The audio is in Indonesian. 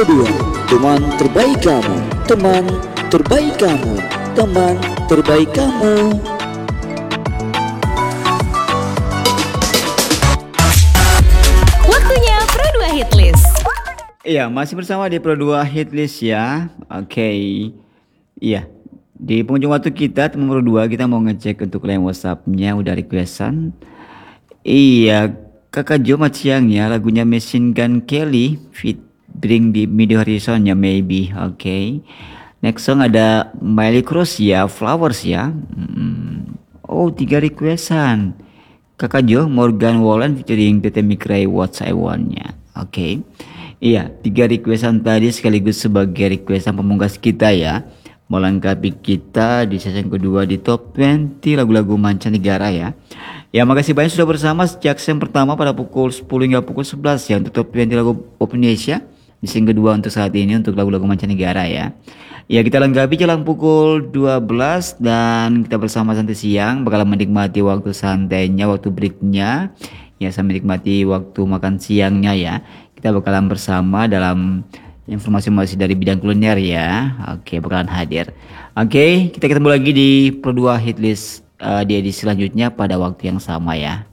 Kedua, teman terbaik kamu, teman terbaik kamu, teman terbaik kamu. Waktunya Pro 2 Hitlist. Iya, masih bersama di Pro 2 Hitlist ya. Oke. Iya. Di penghujung waktu kita, teman Pro 2, kita mau ngecek untuk line WhatsApp-nya udah requestan. Iya, Kakak Jo mat siang ya, lagunya Machine Gun Kelly fit Bring di Mid Horizon ya maybe. Oke. Next song ada Miley Cyrus ya, Flowers ya. Oh, 3 requestan. Kakak Jo, Morgan Wallen featuring Tete Mikrai What I Want-nya. Oke. Iya, 3 requestan tadi sekaligus sebagai requestan pemungkas kita ya. Melengkapi kita di sesi kedua di Top 20 lagu-lagu mancanegara ya. Ya, makasih banyak sudah bersama sejak sesi pertama pada pukul 10 hingga pukul 11 ya untuk Top 20 lagu pop Indonesia. Di sesi kedua untuk saat ini untuk lagu-lagu mancanegara ya. Ya, kita lengkapi jelang pukul 12 dan kita bersama santai siang bakal menikmati waktu santainya, waktu breaknya. Ya, sambil menikmati waktu makan siangnya ya. Kita bakalan bersama dalam informasi-informasi dari bidang kuliner ya. Oke, bakalan hadir. Oke, kita ketemu lagi di Pro 2 Hitlist di edisi selanjutnya pada waktu yang sama ya.